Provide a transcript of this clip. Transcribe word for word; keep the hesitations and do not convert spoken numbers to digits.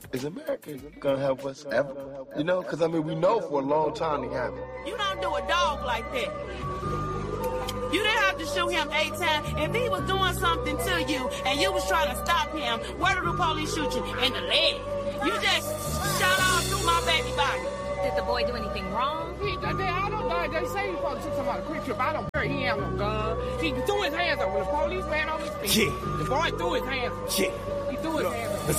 is America gonna help us ever? You know, because I mean, we know for a long time they haven't. You don't do a dog like that. You didn't have to shoot him eight times. If he was doing something to you and you was trying to stop him, where did the police shoot you? In the leg. You just shot all through my baby body. Did the boy do anything wrong? He, they, I don't know. They say he probably took somebody quick trip. I don't care. He ain't no gun. He threw his hands up when the police ran on his feet. Yeah. The boy threw his hands up. Yeah. He threw his hands up.